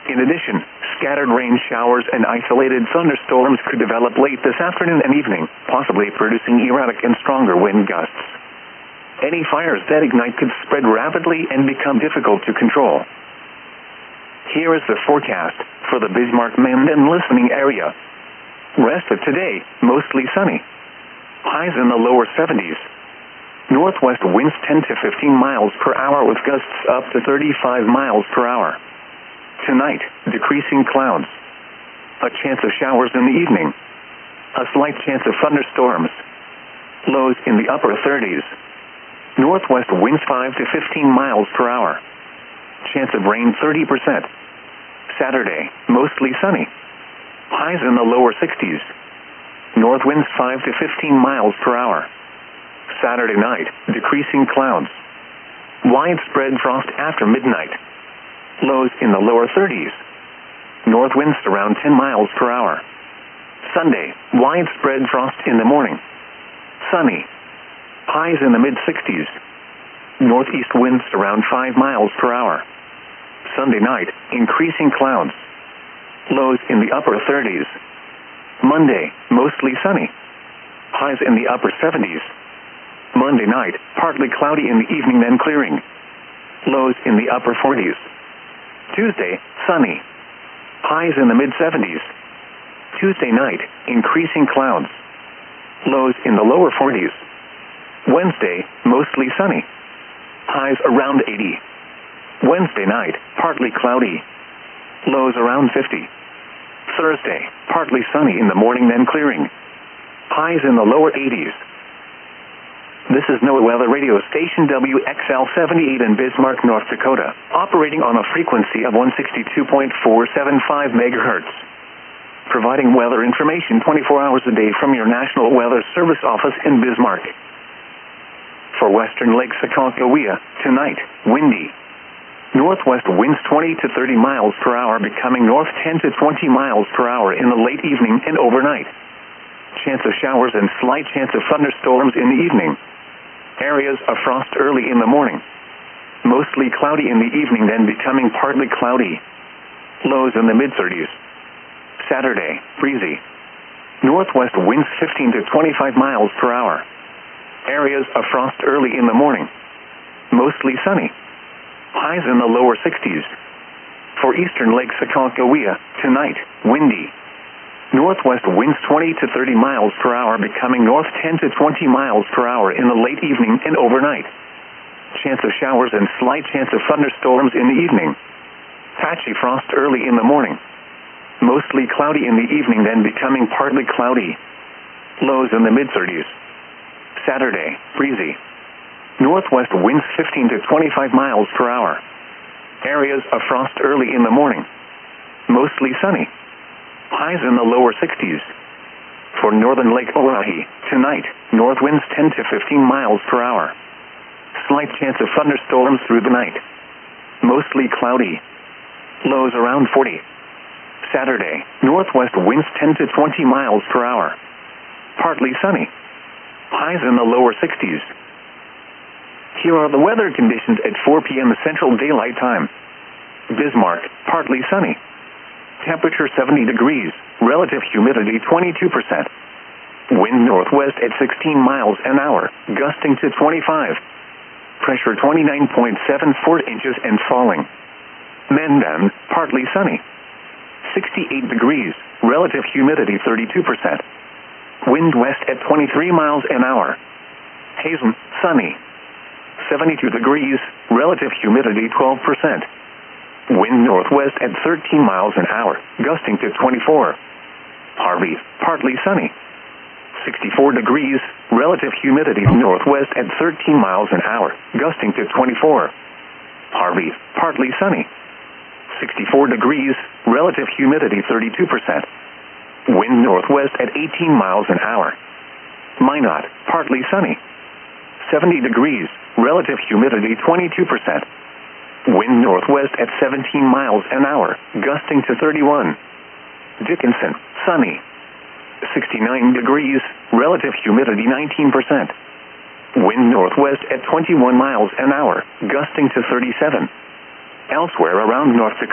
In addition, scattered rain showers and isolated thunderstorms could develop late this afternoon and evening, possibly producing erratic and stronger wind gusts. Any fires that ignite could spread rapidly and become difficult to control. Here is the forecast for the Bismarck-Minden listening area. Rest of today, mostly sunny. Highs in the lower 70s. Northwest winds 10 to 15 miles per hour with gusts up to 35 miles per hour. Tonight, decreasing clouds. A chance of showers in the evening. A slight chance of thunderstorms. Lows in the upper 30s. Northwest winds 5 to 15 miles per hour. Chance of rain 30%. Saturday, mostly sunny. Highs in the lower 60s. North winds 5 to 15 miles per hour. Saturday night, decreasing clouds. Widespread frost after midnight. Lows in the lower 30s. North winds around 10 miles per hour. Sunday, widespread frost in the morning. Sunny. Highs in the mid-60s. Northeast winds around 5 miles per hour. Sunday night, increasing clouds. Lows in the upper 30s. Monday, mostly sunny. Highs in the upper 70s. Monday night, partly cloudy in the evening then clearing. Lows in the upper 40s. Tuesday, sunny. Highs in the mid-70s. Tuesday night, increasing clouds. Lows in the lower 40s. Wednesday, mostly sunny. Highs around 80. Wednesday night, partly cloudy. Lows around 50. Thursday, partly sunny in the morning then clearing. Highs in the lower 80s. This is NOAA Weather Radio Station WXL-78 in Bismarck, North Dakota, operating on a frequency of 162.475 megahertz. Providing weather information 24 hours a day from your National Weather Service office in Bismarck. For western Lake Aconcagua, tonight, windy. Northwest winds 20 to 30 miles per hour becoming north 10 to 20 miles per hour in the late evening and overnight. Chance of showers and slight chance of thunderstorms in the evening. Areas of frost early in the morning. Mostly cloudy in the evening then becoming partly cloudy. Lows in the mid-30s. Saturday, breezy. Northwest winds 15 to 25 miles per hour. Areas of frost early in the morning. Mostly sunny. Highs in the lower 60s. For eastern Lake Aconcagua, tonight, windy. Northwest winds 20 to 30 miles per hour becoming north 10 to 20 miles per hour in the late evening and overnight. Chance of showers and slight chance of thunderstorms in the evening. Patchy frost early in the morning. Mostly cloudy in the evening then becoming partly cloudy. Lows in the mid-30s. Saturday, breezy. Northwest winds 15 to 25 miles per hour. Areas of frost early in the morning. Mostly sunny. Highs in the lower 60s. For northern Lake Oahe, tonight, north winds 10 to 15 miles per hour. Slight chance of thunderstorms through the night. Mostly cloudy. Lows around 40. Saturday, northwest winds 10 to 20 miles per hour. Partly sunny. Highs in the lower 60s. Here are the weather conditions at 4 p.m. Central Daylight Time. Bismarck, partly sunny. Temperature 70 degrees, relative humidity 22%. Wind northwest at 16 miles an hour, gusting to 25. Pressure 29.74 inches and falling. Minden, partly sunny. 68 degrees, relative humidity 32%. Wind west at 23 miles an hour. Hazen, sunny. 72 degrees, relative humidity 12%. Wind northwest at 13 miles an hour, gusting to 24. Harvey, partly sunny. 64 degrees, relative humidity northwest at 13 miles an hour, gusting to 24. Harvey, partly sunny. 64 degrees, relative humidity 32%. Wind northwest at 18 miles an hour. Minot, partly sunny. 70 degrees, relative humidity 22%. Wind northwest at 17 miles an hour, gusting to 31. Dickinson, sunny. 69 degrees, relative humidity 19%. Wind northwest at 21 miles an hour, gusting to 37. Elsewhere around North Dakota.